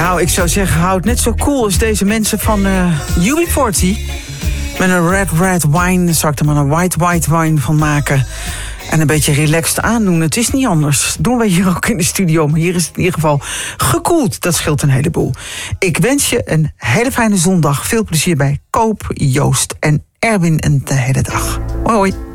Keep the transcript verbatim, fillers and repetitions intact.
Nou, ik zou zeggen, houd net zo cool als deze mensen van uh, U B veertig. Met een red, red wine, zou ik er maar een white, white wine van maken. En een beetje relaxed aandoen. Het is niet anders. Doen wij hier ook in de studio. Maar hier is het in ieder geval gekoeld. Dat scheelt een heleboel. Ik wens je een hele fijne zondag. Veel plezier bij Koop, Joost en Erwin en de hele dag. Hoi hoi.